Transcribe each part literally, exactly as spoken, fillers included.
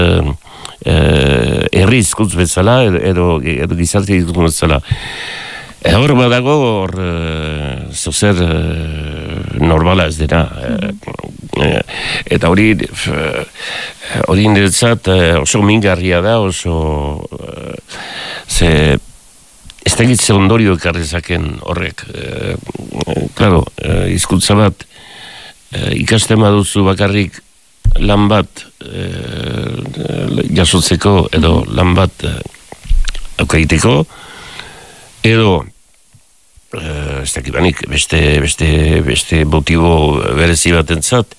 herri hizkuntz bezala, edo, edo gizarte hizkuntz bezala. E, hor badago, hor, zozer normala ez dena. E, eta hori, hori niretzat oso mingarria da, oso, ze, ez da egitze ondorio ekarrezaken horrek. E, claro, hizkuntza bat, ikasten baduzu bakarrik lan bat e, jasotzeko edo lan bat e, aukaiteko edo e, ez dakibanik beste, beste, beste motibo berezi bat entzat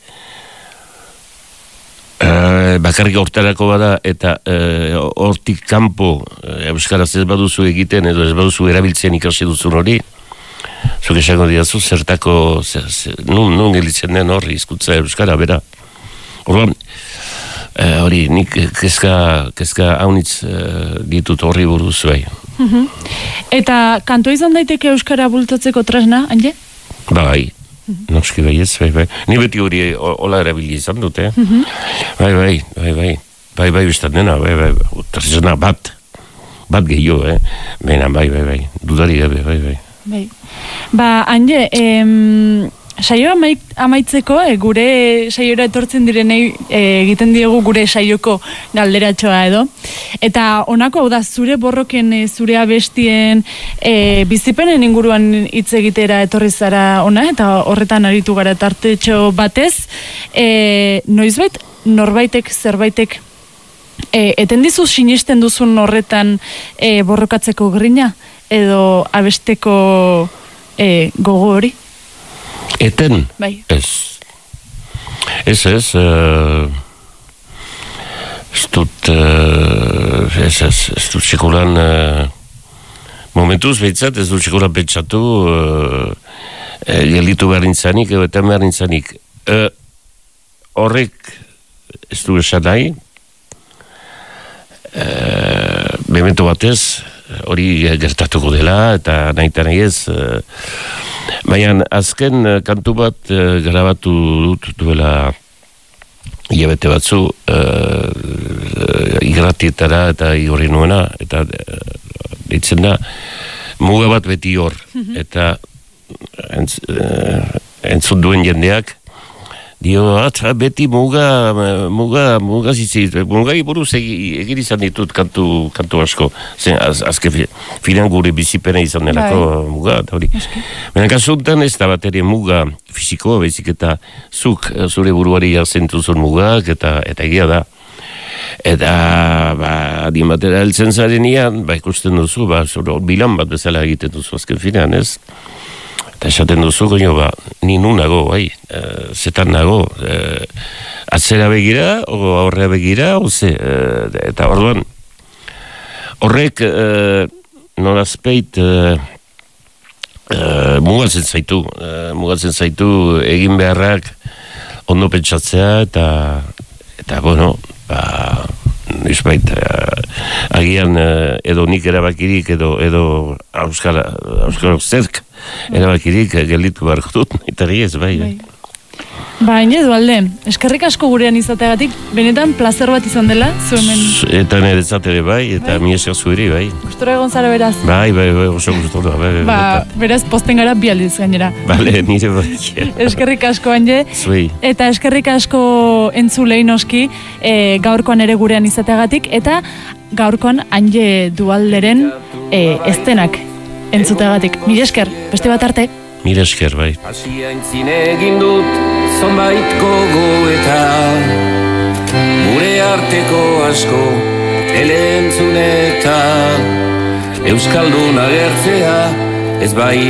e, bakarrik hortarako bada eta e, hortik kanpo e, euskaraz ez baduzu egiten edo ez baduzu erabiltzen ikasi duzun hori zuk esango diazu zertako zer, zer, nun, nun gelitzen den horri hizkuntza euskara bera. Orduan, eh, hori, nik kezka, kezka haunitz eh, ditut horri buruz bai. Uh-huh. Eta kantua izan daiteke euskara bultatzeko tresna, Anje? Bai, uh-huh. Noski bai ez, bai, bai. Ni beti hori hola erabili izan dute. Uh-huh. Bai, bai, bai, bai, bai, bai, biztan dena, bai, bai, tresna bat, bat gehiago, eh? Baina, bai, bai, bai, dudari gabe, bai, bai. Bai. Ba, Anje, em, saio amaik, amaitzeko, e, gure saiora etortzen direnei e, egiten diegu gure saioko galderatxoa edo. Eta honako, hau da, zure borroken, e, zure abestien e, bizipenen inguruan hitz egitera etorri zara ona, eta horretan aritu gara tartetxo batez. E, noizbait, norbaitek, zerbaitek, e, eten dizu sinisten duzun horretan e, borrokatzeko grina? Edo abesteko e, gogo hori? Eten? Bai. Ez. Ez ez. Uh, ez dut... Uh, ez ez. Ez dut txekulan... Uh, momentuz behitzat, ez dut txekulan pentsatu... Uh, gelitu behar nintzanik, edo eten behar nintzanik. Uh, horrek ez du esan nahi. Uh, memento batez... hori gertatuko dela, eta nahi eta nahi ez. Baina azken kantu bat grabatu dut duela hilabete batzu igratietara eta igorri nuena, eta deitzen da muga bat beti hor. Eta entz, entzun duen jendeak dio, atza, beti muga, muga, muga zizit, muga iburuz egin izan ditut kantu, kantu asko. Zen, az, azke finan gure bizipena izan delako muga, eta hori. Baina kasuntan ez da bat ere muga fizikoa, bezik eta zuk zure buruari jazentuzun mugak, eta, eta egia da. Eta, ba, adien batera heltzen zaren ian, ba, ikusten duzu, ba, zure bilan bat bezala egiten duzu azken finan, ez? Eta esaten duzu, goño, ba, ni nun nago, bai, e, zetan nago, e, atzera begira, o aurrea begira, oze, e, eta orduan, horrek, e, nolazpeit, e, e, mugatzen zaitu, e, mugatzen zaitu egin beharrak ondo pentsatzea, eta, eta, bueno, ba, nizbait, uh, agian uh, edo nik erabakirik edo edo Euskara, Euskara zerk erabakirik gelditu beharko dut, eta ez bai. bai. Ba, hain edo alde, eskerrik asko gurean izateagatik, benetan plazer bat izan dela, zuemen... Eta nire zatere bai, eta bai. Mi esker zuheri bai. Gustora egon zara beraz. Bai, bai, bai, oso gustora, bai, bai. Ba, beraz, posten gara bi aldiz gainera. Bale, nire bai. Eskerrik asko, Anje. Zuei. Eta eskerrik asko entzulei noski, e, gaurkoan ere gurean izateagatik, eta gaurkoan Anje Dualderen e, eztenak entzuteagatik. Mire esker, beste bat arte. Mire esker, bai. Asia entzin egin dut, zonbait gogoeta, gure arteko asko, elentzun eta Euskaldun agertzea, ez bai